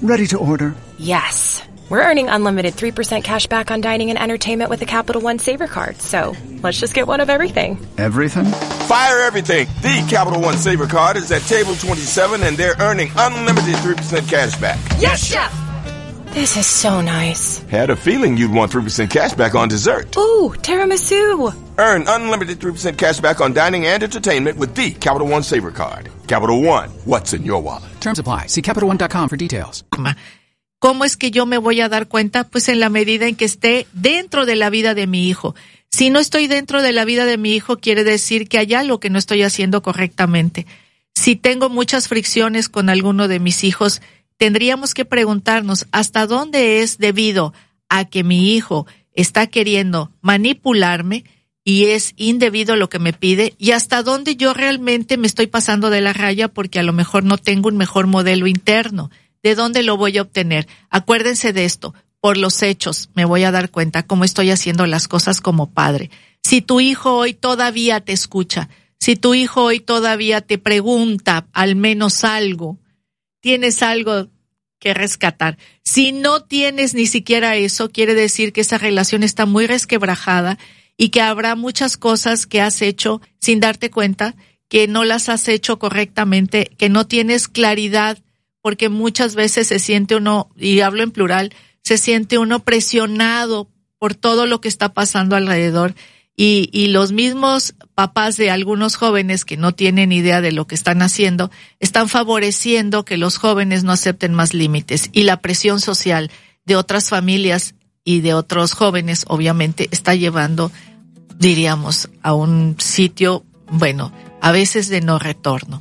Ready to order. Yes. We're earning unlimited 3% cash back on dining and entertainment with the Capital One Saver Card, so let's just get one of everything. Everything? Fire everything. The Capital One Saver Card is at table 27 and they're earning unlimited 3% cash back. Yes, Chef! This is so nice. Had a feeling you'd want 3% cash back on dessert. Ooh, tiramisu. Earn unlimited 3% cash back on dining and entertainment with the Capital One Saver Card. Capital One, what's in your wallet? Terms apply. See CapitalOne.com for details. ¿Cómo es que yo me voy a dar cuenta? Pues en la medida en que esté dentro de la vida de mi hijo. Si no estoy dentro de la vida de mi hijo, quiere decir que hay algo que no estoy haciendo correctamente. Si tengo muchas fricciones con alguno de mis hijos, tendríamos que preguntarnos hasta dónde es debido a que mi hijo está queriendo manipularme y es indebido lo que me pide, y hasta dónde yo realmente me estoy pasando de la raya porque a lo mejor no tengo un mejor modelo interno. ¿De dónde lo voy a obtener? Acuérdense de esto, por los hechos me voy a dar cuenta cómo estoy haciendo las cosas como padre. Si tu hijo hoy todavía te escucha, si tu hijo hoy todavía te pregunta al menos algo, tienes algo que rescatar. Si no tienes ni siquiera eso, quiere decir que esa relación está muy resquebrajada y que habrá muchas cosas que has hecho sin darte cuenta, que no las has hecho correctamente, que no tienes claridad, porque muchas veces se siente uno, y hablo en plural, se siente uno presionado por todo lo que está pasando alrededor. Y los mismos papás de algunos jóvenes que no tienen idea de lo que están haciendo, están favoreciendo que los jóvenes no acepten más límites. Y la presión social de otras familias y de otros jóvenes, obviamente, está llevando, diríamos, a un sitio, bueno, a veces de no retorno.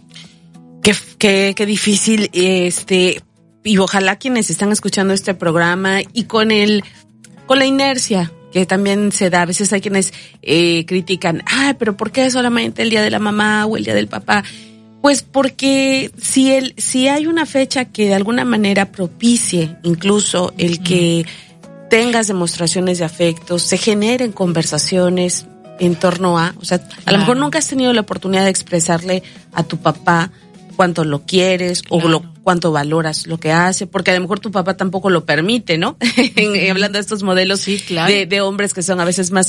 Qué difícil, y ojalá quienes están escuchando este programa y con la inercia que también se da, a veces hay quienes critican, pero ¿por qué solamente el día de la mamá o el día del papá? Pues porque si hay una fecha que de alguna manera propicie incluso el que tengas demostraciones de afecto, se generen conversaciones en torno a, o sea, a lo mejor nunca has tenido la oportunidad de expresarle a tu papá cuánto lo quieres, claro, o cuánto valoras lo que hace, porque a lo mejor tu papá tampoco lo permite, ¿no? Hablando de estos modelos, sí, claro, de hombres que son a veces más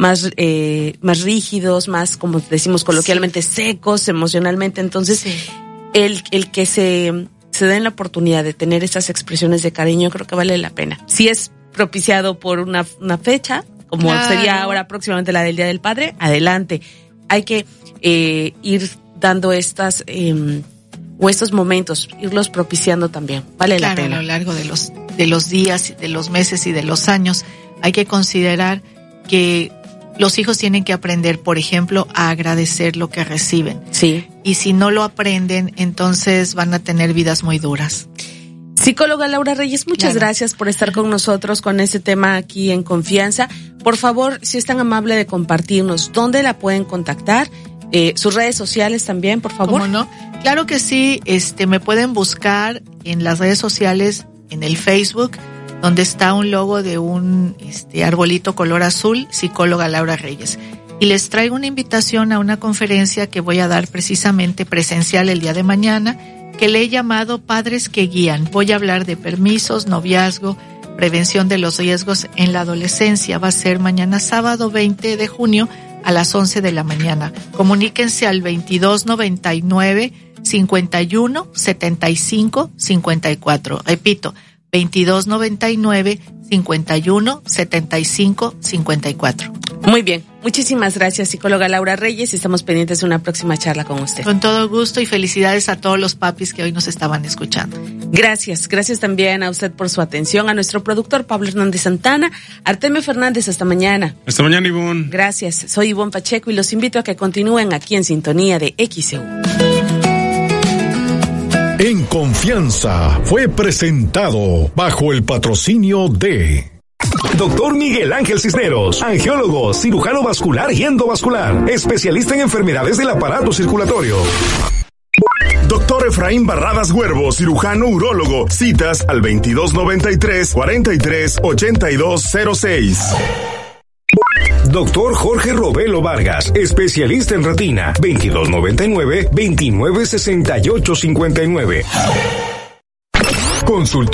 rígidos, más, como decimos coloquialmente, sí, secos emocionalmente. Entonces, sí, el que se den la oportunidad de tener esas expresiones de cariño, creo que vale la pena. Si es propiciado por una fecha, como claro, sería ahora próximamente la del Día del Padre, adelante. Hay que ir dando estas o estos momentos, irlos propiciando también. Vale la pena. A lo largo de los días, de los meses y de los años, hay que considerar que los hijos tienen que aprender, por ejemplo, a agradecer lo que reciben. Sí. Y si no lo aprenden, entonces van a tener vidas muy duras. Psicóloga Laura Reyes, muchas gracias por estar con nosotros con este tema aquí en Confianza. Por favor, si es tan amable de compartirnos dónde la pueden contactar, sus redes sociales también, por favor. ¿Cómo no? Claro que sí, me pueden buscar en las redes sociales, en el Facebook, donde está un logo de un arbolito color azul, Psicóloga Laura Reyes. Y les traigo una invitación a una conferencia que voy a dar precisamente presencial el día de mañana, que le he llamado Padres que Guían. Voy a hablar de permisos, noviazgo, prevención de los riesgos en la adolescencia. Va a ser mañana sábado 20 de junio a las 11 de la mañana. Comuníquense al 2299 51 75 54. Repito, 2299 51 75 54. Muy bien, muchísimas gracias, psicóloga Laura Reyes, y estamos pendientes de una próxima charla con usted. Con todo gusto, y felicidades a todos los papis que hoy nos estaban escuchando. Gracias también a usted por su atención, a nuestro productor Pablo Hernández Santana, Artemio Fernández, hasta mañana. Hasta mañana, Ivonne. Gracias, soy Ivonne Pacheco y los invito a que continúen aquí en sintonía de XEU. En Confianza fue presentado bajo el patrocinio de Doctor Miguel Ángel Cisneros, angiólogo, cirujano vascular y endovascular, especialista en enfermedades del aparato circulatorio. Doctor Efraín Barradas Huervo, cirujano urólogo, citas al 2293 43 8206. Doctor Jorge Robelo Vargas, especialista en retina, 2299 296859. Consulta